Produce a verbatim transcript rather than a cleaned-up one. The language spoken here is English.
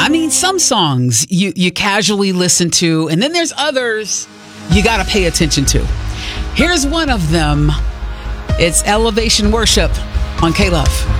I mean, some songs you, you casually listen to, and then there's others you got to pay attention to. Here's one of them. It's Elevation Worship on K-Love.